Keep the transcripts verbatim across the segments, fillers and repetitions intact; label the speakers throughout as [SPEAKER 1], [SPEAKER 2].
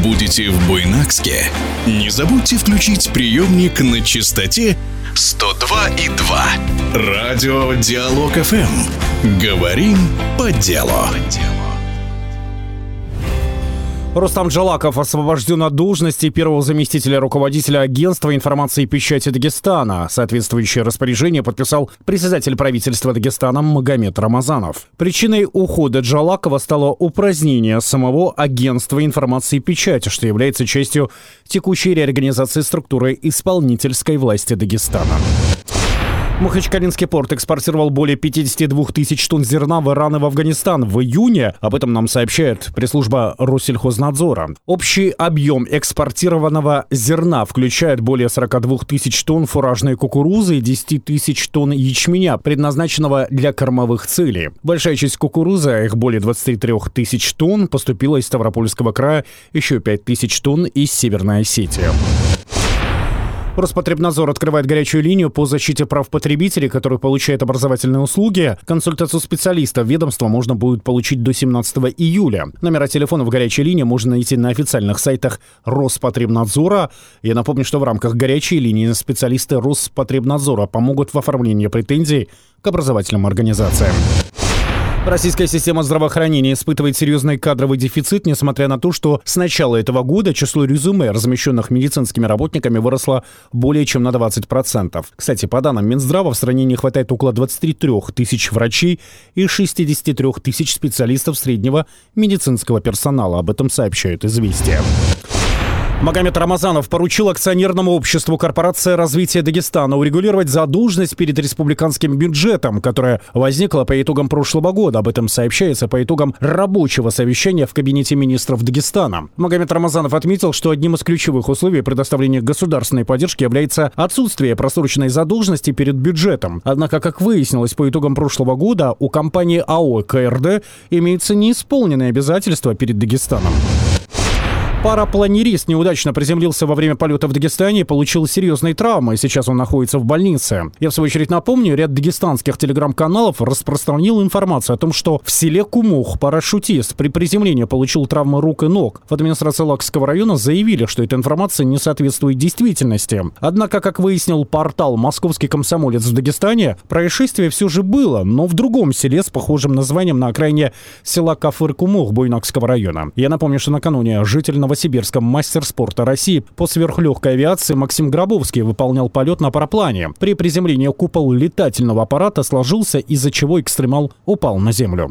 [SPEAKER 1] будете в Буйнакске, не забудьте включить приемник на частоте сто два и два. Радио Диалог эф эм. Говорим по делу.
[SPEAKER 2] Рустам Джалаков освобожден от должности первого заместителя руководителя агентства информации и печати Дагестана. Соответствующее распоряжение подписал председатель правительства Дагестана Магомед Рамазанов. Причиной ухода Джалакова стало упразднение самого агентства информации и печати, что является частью текущей реорганизации структуры исполнительской власти Дагестана. Махачкалинский порт экспортировал более пятьдесят два тысяч тонн зерна в Иран и в Афганистан в июне. Об этом нам сообщает пресс-служба Россельхознадзора. Общий объем экспортированного зерна включает более сорок два тысяч тонн фуражной кукурузы и десять тысяч тонн ячменя, предназначенного для кормовых целей. Большая часть кукурузы, их более двадцать три тысяч тонн, поступила из Ставропольского края, еще пять тысяч тонн из Северной Осетии. Роспотребнадзор открывает горячую линию по защите прав потребителей, который получает образовательные услуги. Консультацию специалиста ведомства можно будет получить до семнадцатого июля. Номера телефонов горячей линии можно найти на официальных сайтах Роспотребнадзора. Я напомню, что в рамках горячей линии специалисты Роспотребнадзора помогут в оформлении претензий к образовательным организациям. Российская система здравоохранения испытывает серьезный кадровый дефицит, несмотря на то, что с начала этого года число резюме, размещенных медицинскими работниками, выросло более чем на двадцать процентов. Кстати, по данным Минздрава, в стране не хватает около двадцати трёх тысяч врачей и шестидесяти трёх тысяч специалистов среднего медицинского персонала. Об этом сообщают «Известия». Магомед Рамазанов поручил акционерному обществу «Корпорация развития Дагестана» урегулировать задолженность перед республиканским бюджетом, которая возникла по итогам прошлого года. Об этом сообщается по итогам рабочего совещания в кабинете министров Дагестана. Магомед Рамазанов отметил, что одним из ключевых условий предоставления государственной поддержки является отсутствие просроченной задолженности перед бюджетом. Однако, как выяснилось по итогам прошлого года, у компании АО «КРД» имеются неисполненные обязательства перед Дагестаном. Парапланерист неудачно приземлился во время полета в Дагестане и получил серьезные травмы, и сейчас он находится в больнице. Я, в свою очередь, напомню, ряд дагестанских телеграм-каналов распространил информацию о том, что в селе Кумух парашютист при приземлении получил травмы рук и ног. В администрации Лакского района заявили, что эта информация не соответствует действительности. Однако, как выяснил портал «Московский комсомолец» в Дагестане, происшествие все же было, но в другом селе с похожим названием на окраине села Кафыр-Кумух Буйнакского района. Я напомню, что накануне житель Новосибирском мастер спорта России по сверхлегкой авиации Максим Гробовский выполнял полет на параплане. При приземлении купол летательного аппарата сложился, из-за чего экстремал упал на землю.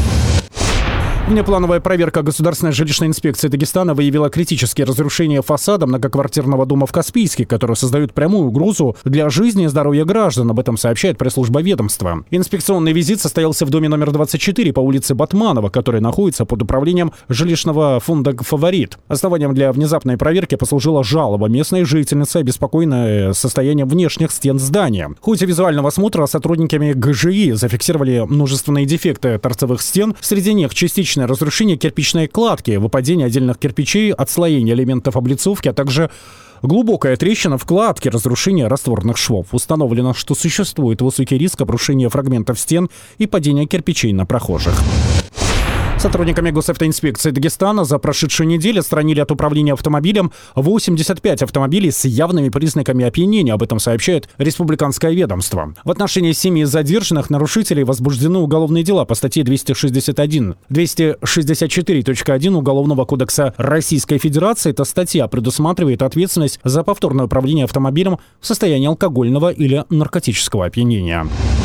[SPEAKER 2] Внеплановая проверка Государственной жилищной инспекции Дагестана выявила критические разрушения фасада многоквартирного дома в Каспийске, которые создают прямую угрозу для жизни и здоровья граждан. Об этом сообщает пресс-служба ведомства. Инспекционный визит состоялся в доме номер двадцать четыре по улице Батманова, который находится под управлением жилищного фонда «Фаворит». Основанием для внезапной проверки послужила жалоба местной жительницы, обеспокоенное состоянием внешних стен здания. В ходе визуального осмотра сотрудниками ГЖИ зафиксировали множественные дефекты торцевых стен, среди них частично разрушение кирпичной кладки, выпадение отдельных кирпичей, отслоение элементов облицовки, а также глубокая трещина в кладке, разрушение растворных швов. Установлено, что существует высокий риск обрушения фрагментов стен и падения кирпичей на прохожих. Сотрудниками госавтоинспекции Дагестана за прошедшую неделю отстранили от управления автомобилем восемьдесят пять автомобилей с явными признаками опьянения. Об этом сообщает республиканское ведомство. В отношении семи задержанных нарушителей возбуждены уголовные дела по статье двести шестьдесят один. двести шестьдесят четыре точка один Уголовного кодекса Российской Федерации. Эта статья предусматривает ответственность за повторное управление автомобилем в состоянии алкогольного или наркотического опьянения.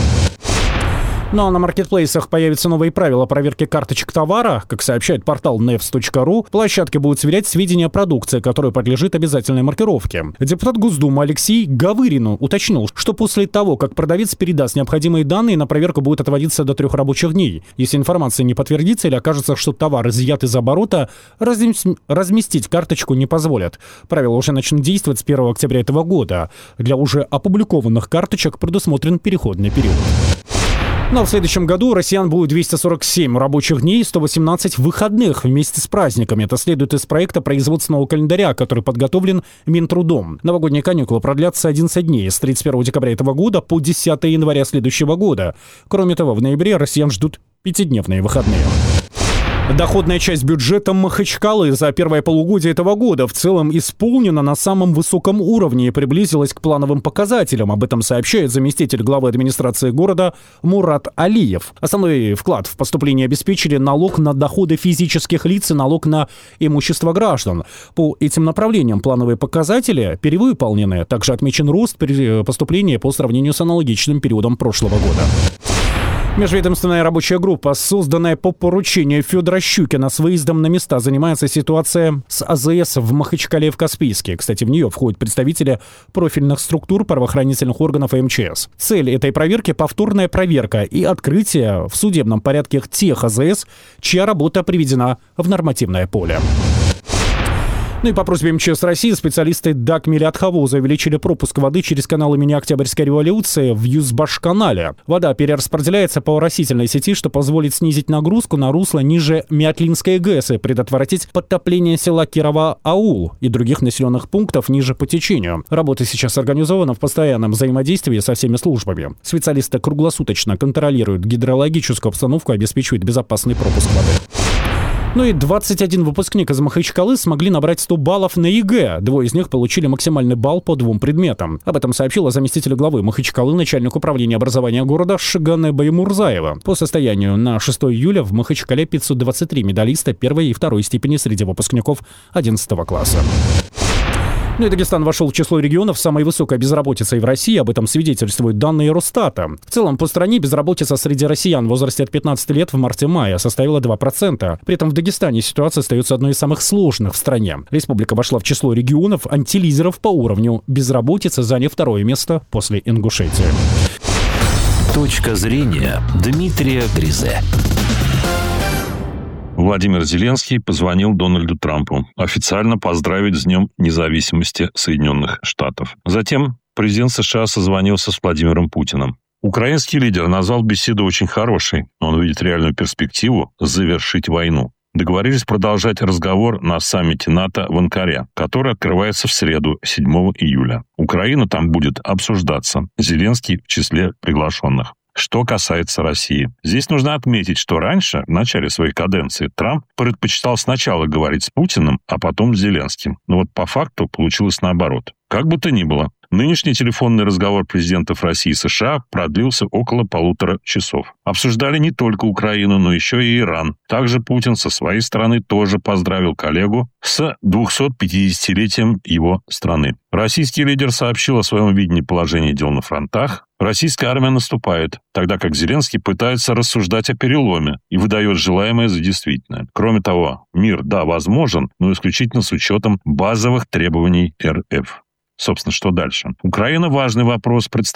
[SPEAKER 2] Ну а на маркетплейсах появятся новые правила проверки карточек товара. Как сообщает портал невс точка ру, площадки будут сверять сведения о продукции, которая подлежит обязательной маркировке. Депутат Госдумы Алексей Гавырин уточнил, что после того, как продавец передаст необходимые данные, на проверку будет отводиться до трех рабочих дней. Если информация не подтвердится или окажется, что товар изъят из оборота, разместить карточку не позволят. Правила уже начнут действовать с первого октября этого года. Для уже опубликованных карточек предусмотрен переходный период. Но в следующем году у россиян будет двести сорок семь рабочих дней и сто восемнадцать выходных вместе с праздниками. Это следует из проекта производственного календаря, который подготовлен Минтрудом. Новогодние каникулы продлятся одиннадцать дней с тридцать первого декабря этого года по десятого января следующего года. Кроме того, в ноябре россиян ждут пятидневные выходные. Доходная часть бюджета Махачкалы за первое полугодие этого года в целом исполнена на самом высоком уровне и приблизилась к плановым показателям. Об этом сообщает заместитель главы администрации города Мурат Алиев. Основной вклад в поступление обеспечили налог на доходы физических лиц и налог на имущество граждан. По этим направлениям плановые показатели перевыполнены. Также отмечен рост поступления по сравнению с аналогичным периодом прошлого года. Межведомственная рабочая группа, созданная по поручению Федора Щукина с выездом на места, занимается ситуацией с АЗС в Махачкале и в Каспийске. Кстати, в нее входят представители профильных структур, правоохранительных органов и МЧС. Цель этой проверки – повторная проверка и открытие в судебном порядке тех АЗС, чья работа приведена в нормативное поле. Ну и по просьбе МЧС России специалисты ДАК Мелиотховоза увеличили пропуск воды через канал имени Октябрьской революции в Юзбаш-канале. Вода перераспределяется по оросительной сети, что позволит снизить нагрузку на русло ниже Мятлинской ГЭС и предотвратить подтопление села Кирово-Аул и других населенных пунктов ниже по течению. Работа сейчас организована в постоянном взаимодействии со всеми службами. Специалисты круглосуточно контролируют гидрологическую обстановку и обеспечивают безопасный пропуск воды. Ну и двадцать один выпускник из Махачкалы смогли набрать сто баллов на ЕГЭ. Двое из них получили максимальный балл по двум предметам. Об этом сообщила заместитель главы Махачкалы, начальник управления образования города Шигане Баймурзаева. По состоянию на шестое июля в Махачкале пятьсот двадцать три медалиста первой и второй степени среди выпускников одиннадцатого класса. Ну и Дагестан вошел в число регионов с самой высокой безработицей в России. Об этом свидетельствуют данные Росстата. В целом по стране безработица среди россиян в возрасте от пятнадцати лет в марте-мае составила два процента. При этом в Дагестане ситуация остается одной из самых сложных в стране. Республика вошла в число регионов антилидеров по уровню безработицы, заняв второе место после Ингушетии.
[SPEAKER 3] Точка зрения Дмитрия Гризе.
[SPEAKER 4] Владимир Зеленский позвонил Дональду Трампу официально поздравить с Днем независимости Соединенных Штатов. Затем президент США созвонился с Владимиром Путиным. Украинский лидер назвал беседу очень хорошей. Он видит реальную перспективу завершить войну. Договорились продолжать разговор на саммите НАТО в Анкаре, который открывается в среду, седьмого июля. Украина там будет обсуждаться. Зеленский в числе приглашенных. Что касается России. Здесь нужно отметить, что раньше, в начале своей каденции, Трамп предпочитал сначала говорить с Путиным, а потом с Зеленским. Но вот по факту получилось наоборот. Как бы то ни было, нынешний телефонный разговор президентов России и США продлился около полутора часов. Обсуждали не только Украину, но еще и Иран. Также Путин со своей стороны тоже поздравил коллегу с двухсотпятидесятилетием его страны. Российский лидер сообщил о своем видении положения дел на фронтах. Российская армия наступает, тогда как Зеленский пытается рассуждать о переломе и выдает желаемое за действительное. Кроме того, мир, да, возможен, но исключительно с учетом базовых требований эр эф. Собственно, что дальше? Украина – важный вопрос, представляет